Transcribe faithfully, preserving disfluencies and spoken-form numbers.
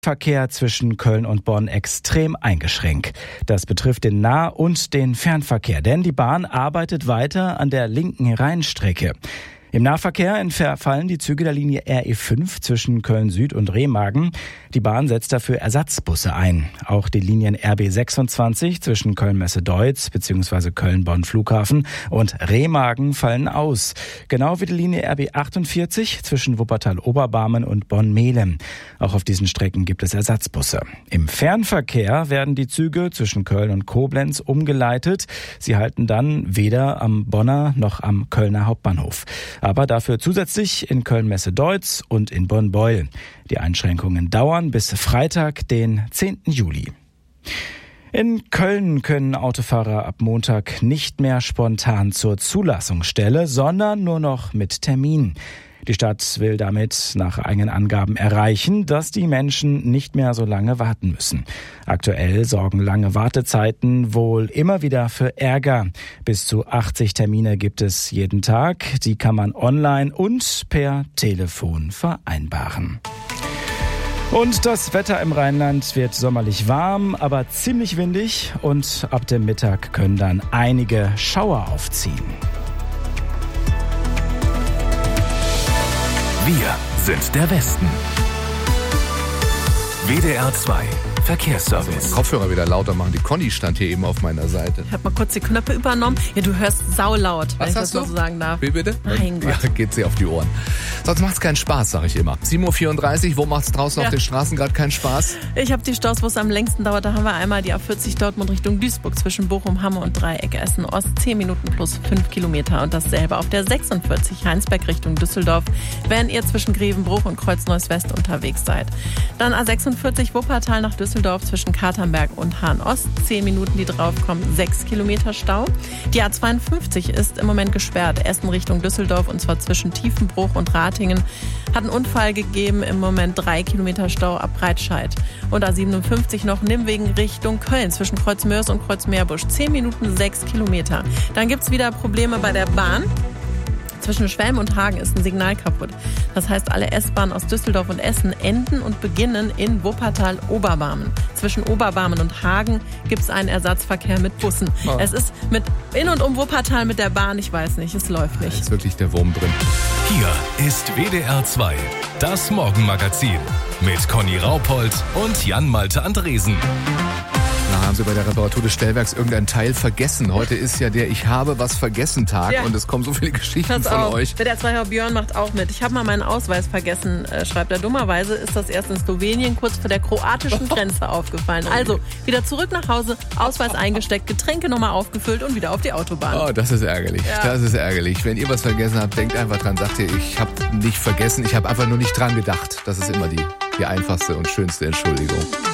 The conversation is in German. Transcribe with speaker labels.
Speaker 1: Verkehr zwischen Köln und Bonn extrem eingeschränkt. Das betrifft den Nah- und den Fernverkehr, denn die Bahn arbeitet weiter an der linken Rheinstrecke. Im Nahverkehr entfallen die Züge der Linie R E fünf zwischen Köln Süd und Remagen. Die Bahn setzt dafür Ersatzbusse ein. Auch die Linien R B sechsundzwanzig zwischen Köln-Messe-Deutz bzw. Köln-Bonn-Flughafen und Remagen fallen aus. Genau wie die Linie R B achtundvierzig zwischen Wuppertal-Oberbarmen und Bonn-Mehlen. Auch auf diesen Strecken gibt es Ersatzbusse. Im Fernverkehr werden die Züge zwischen Köln und Koblenz umgeleitet. Sie halten dann weder am Bonner noch am Kölner Hauptbahnhof. Aber dafür zusätzlich in Köln-Messe-Deutz und in Bonn-Beuel. Die Einschränkungen dauern bis Freitag, den zehnten Juli. In Köln können Autofahrer ab Montag nicht mehr spontan zur Zulassungsstelle, sondern nur noch mit Termin. Die Stadt will damit nach eigenen Angaben erreichen, dass die Menschen nicht mehr so lange warten müssen. Aktuell sorgen lange Wartezeiten wohl immer wieder für Ärger. Bis zu achtzig Termine gibt es jeden Tag. Die kann man online und per Telefon vereinbaren. Und das Wetter im Rheinland wird sommerlich warm, aber ziemlich windig. Und ab dem Mittag können dann einige Schauer aufziehen.
Speaker 2: Wir sind der Westen. W D R zwei Verkehrsservice.
Speaker 3: Kopfhörer wieder lauter machen. Die Conny stand hier eben auf meiner Seite.
Speaker 4: Ich habe mal kurz die Knöpfe übernommen. Ja, du hörst saulaut, wenn
Speaker 3: Was
Speaker 4: ich
Speaker 3: hast
Speaker 4: das mal
Speaker 3: du?
Speaker 4: so sagen darf.
Speaker 3: Wie bitte?
Speaker 4: Mein Gott.
Speaker 3: Ja, geht sie auf die Ohren. Sonst macht's keinen Spaß, sag ich immer. sieben Uhr vierunddreißig, wo macht's draußen
Speaker 4: Ja.
Speaker 3: auf den Straßen gerade keinen Spaß?
Speaker 4: Ich habe die Staus, wo es am längsten dauert. Da haben wir einmal die A vierzig Dortmund Richtung Duisburg zwischen Bochum, Hamme und Dreieck Essen Ost. zehn Minuten plus fünf Kilometer. Und dasselbe auf der sechsundvierzig Heinsberg Richtung Düsseldorf, wenn ihr zwischen Grevenbruch und Kreuz-Neuss West unterwegs seid. Dann A sechsundvierzig Wuppertal nach Düsseldorf zwischen Katernberg und Hahn Ost. zehn Minuten, die draufkommen, sechs Kilometer Stau. Die A zweiundfünfzig ist im Moment gesperrt. Essen Richtung Düsseldorf und zwar zwischen Tiefenbruch und Ratingen. Hat einen Unfall gegeben, im Moment drei Kilometer Stau ab Breitscheid. Und A siebenundfünfzig noch Nimwegen Richtung Köln zwischen Kreuzmörs und Kreuzmeerbusch. zehn Minuten, sechs Kilometer. Dann gibt's wieder Probleme bei der Bahn. Zwischen Schwelm und Hagen ist ein Signal kaputt. Das heißt, alle S-Bahnen aus Düsseldorf und Essen enden und beginnen in Wuppertal-Oberbarmen. Zwischen Oberbarmen und Hagen gibt es einen Ersatzverkehr mit Bussen. Oh. Es ist mit in und um Wuppertal mit der Bahn, ich weiß nicht, es läuft nicht.
Speaker 3: Da ist wirklich der Wurm drin.
Speaker 2: Hier ist W D R zwei, das Morgenmagazin mit Conny Raupold und Jan-Malte Andresen.
Speaker 3: Na, haben Sie bei der Reparatur des Stellwerks irgendeinen Teil vergessen? Heute ist ja der Ich habe was vergessen Tag
Speaker 4: Ja.
Speaker 3: und es kommen so viele Geschichten
Speaker 4: Pass
Speaker 3: von
Speaker 4: auf,
Speaker 3: euch.
Speaker 4: der zwei Herr Björn macht auch mit. Ich habe mal meinen Ausweis vergessen, äh, schreibt er. Dummerweise ist das erst in Slowenien kurz vor der kroatischen Grenze aufgefallen. Also wieder zurück nach Hause, Ausweis eingesteckt, Getränke nochmal aufgefüllt und wieder auf die Autobahn.
Speaker 3: Oh, das ist ärgerlich.
Speaker 4: Ja.
Speaker 3: Das ist ärgerlich. Wenn ihr was vergessen habt, denkt einfach dran. Sagt ihr, ich habe nicht vergessen, ich habe einfach nur nicht dran gedacht. Das ist immer die, die einfachste und schönste Entschuldigung.